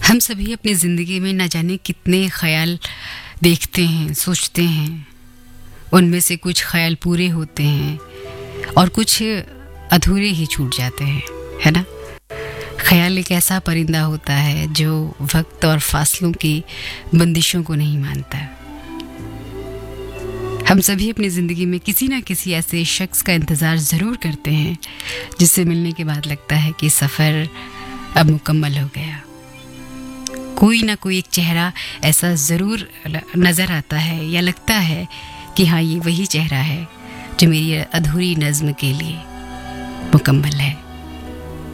हम सभी अपनी ज़िंदगी में न जाने कितने ख्याल देखते हैं, सोचते हैं। उनमें से कुछ ख्याल पूरे होते हैं और कुछ अधूरे ही छूट जाते हैं, है ना? ख्याल एक ऐसा परिंदा होता है जो वक्त और फासलों की बंदिशों को नहीं मानता। हम सभी अपनी ज़िंदगी में किसी ना किसी ऐसे शख्स का इंतज़ार ज़रूर करते हैं जिससे मिलने के बाद लगता है कि सफ़र अब मुकम्मल हो गया। कोई ना कोई एक चेहरा ऐसा ज़रूर नज़र आता है या लगता है कि हाँ, ये वही चेहरा है जो मेरी अधूरी नज़्म के लिए मुकम्मल है।